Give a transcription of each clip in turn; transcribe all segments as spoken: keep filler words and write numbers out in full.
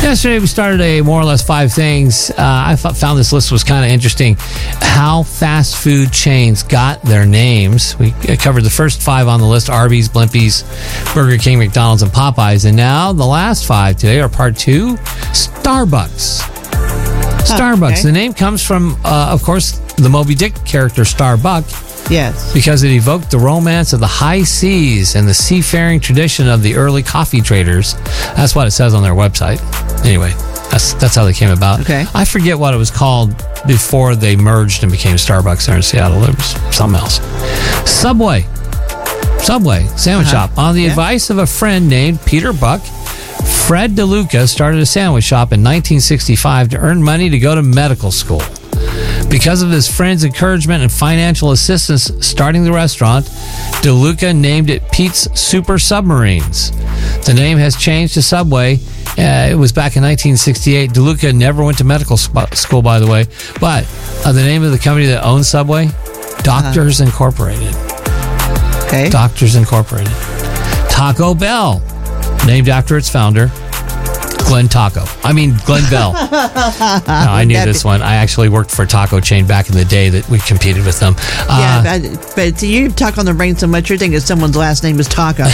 Yesterday, we started a more or less five things. Uh, I f- found this list was kind of interesting. How fast food chains got their names. We covered the first five on the list: Arby's, Blimpies, Burger King, McDonald's, and Popeyes. And now the last five today are part two: Starbucks. Starbucks. Oh, okay. The name comes from, uh, of course, the Moby Dick character Starbuck. Yes. Because it evoked the romance of the high seas and the seafaring tradition of the early coffee traders. That's what it says on their website. Anyway, that's that's how they came about. Okay. I forget what it was called before they merged and became Starbucks there in Seattle. It was something else. Subway. Subway. Sandwich Uh-huh. shop. On the Yeah. advice of a friend named Peter Buck, Fred DeLuca started a sandwich shop in nineteen sixty-five to earn money to go to medical school. Because of his friend's encouragement and financial assistance starting the restaurant, DeLuca named it Pete's Super Submarines. The name has changed to Subway. Uh, it was back in nineteen sixty-eight. DeLuca never went to medical sp- school, by the way. But uh, the name of the company that owns Subway? Doctors uh-huh. Incorporated. Okay. Doctors Incorporated. Taco Bell, named after its founder, Glenn Taco. I mean, Glenn Bell. No, I knew this one. I actually worked for a taco chain back in the day that we competed with them. Uh, Yeah, but, but you talk on the brain so much, you're thinking someone's last name is Taco.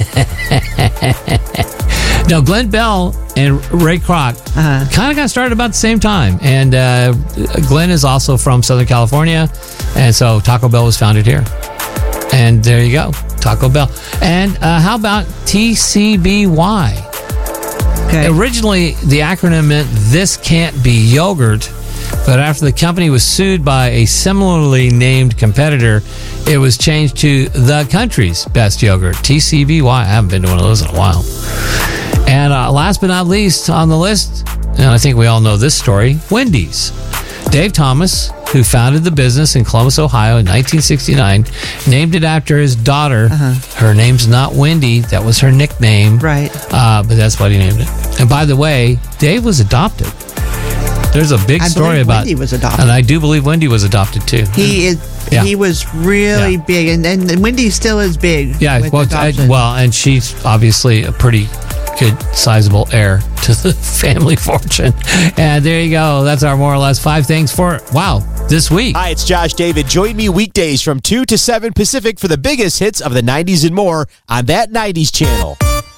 No, Glenn Bell and Ray Kroc Uh-huh. kind of got started about the same time. And uh, Glenn is also from Southern California. And so Taco Bell was founded here. And there you go, Taco Bell. And uh, how about T C B Y? Okay. Originally, the acronym meant This Can't Be Yogurt, but after the company was sued by a similarly named competitor, it was changed to The Country's Best Yogurt, T C B Y. I haven't been to one of those in a while. And uh, last but not least on the list, and I think we all know this story, Wendy's. Dave Thomas, who founded the business in Columbus, Ohio in nineteen sixty-nine, named it after his daughter. Uh-huh. Her name's not Wendy. That was her nickname. Right. Uh, but that's what he named it. And by the way, Dave was adopted. There's a big I story believe about Wendy was adopted. And I do believe Wendy was adopted too. He is. Yeah. He was really Yeah. big, and, and Wendy still is big. Yeah, with well, I, adoption. well, and she's obviously a pretty good, sizable heir to the family fortune. And there you go. That's our more or less five things for, wow, this week. Hi, it's Josh David. Join me weekdays from two to seven Pacific for the biggest hits of the nineties and more on that nineties channel.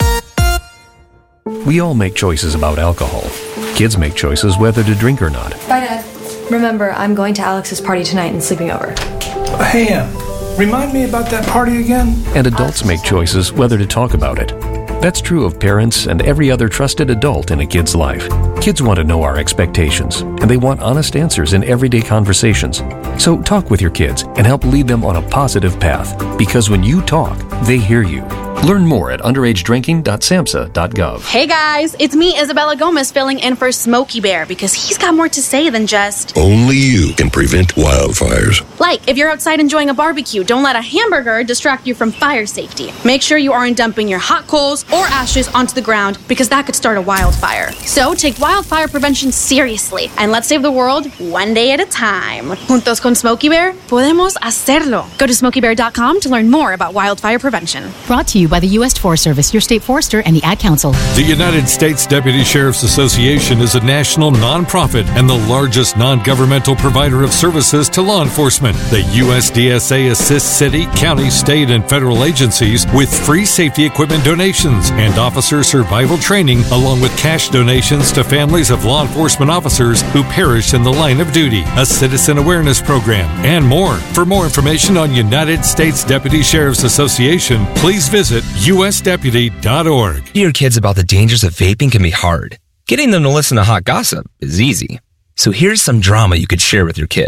We all make choices about alcohol. Kids make choices whether to drink or not. Bye, Dad. Remember, I'm going to Alex's party tonight and sleeping over. Hey, Em, remind me about that party again? And adults make choices whether to talk about it. That's true of parents and every other trusted adult in a kid's life. Kids want to know our expectations, and they want honest answers in everyday conversations. So talk with your kids and help lead them on a positive path, because when you talk, they hear you. Learn more at underage drinking dot samhsa dot gov. Hey guys, it's me, Isabella Gomez, filling in for Smokey Bear because he's got more to say than just... Only you can prevent wildfires. Like, if you're outside enjoying a barbecue, don't let a hamburger distract you from fire safety. Make sure you aren't dumping your hot coals or ashes onto the ground because that could start a wildfire. So take wildfire prevention seriously and let's save the world one day at a time. Juntos con Smokey Bear, podemos hacerlo. Go to smokey bear dot com to learn more about wildfire prevention. Brought to you by the U S Forest Service, your state forester, and the Ad Council. The United States Deputy Sheriff's Association is a national nonprofit and the largest non-governmental provider of services to law enforcement. The U S D S A assists city, county, state, and federal agencies with free safety equipment donations and officer survival training, along with cash donations to families of law enforcement officers who perished in the line of duty, a citizen awareness program, and more. For more information on United States Deputy Sheriff's Association, please visit U S deputy dot org. Your kids about the dangers of vaping can be hard. Getting them to listen to hot gossip is easy. So here's some drama you could share with your kid.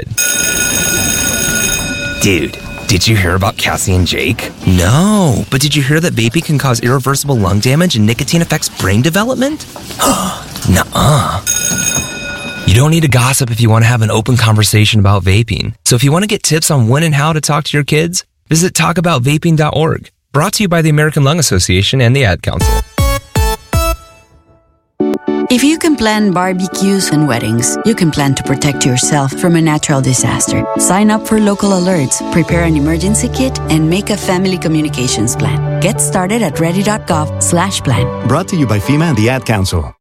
Dude, did you hear about Cassie and Jake? No, but did you hear that vaping can cause irreversible lung damage and nicotine affects brain development? Nuh-uh. You don't need to gossip if you want to have an open conversation about vaping. So if you want to get tips on when and how to talk to your kids, visit talk about vaping dot org. Brought to you by the American Lung Association and the Ad Council. If you can plan barbecues and weddings, you can plan to protect yourself from a natural disaster. Sign up for local alerts, prepare an emergency kit, and make a family communications plan. Get started at ready dot gov slash plan. Brought to you by FEMA and the Ad Council.